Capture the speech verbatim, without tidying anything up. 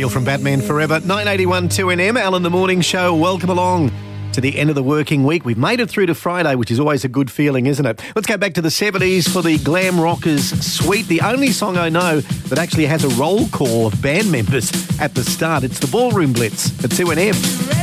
Neil from Batman Forever. nine eighty-one two N M, Alan the Morning Show. Welcome along to the end of the working week. We've made it through to Friday, which is always a good feeling, isn't it? Let's go back to the seventies for the Glam Rockers Sweet, the only song I know that actually has a roll call of band members at the start. It's the Ballroom Blitz at two N M.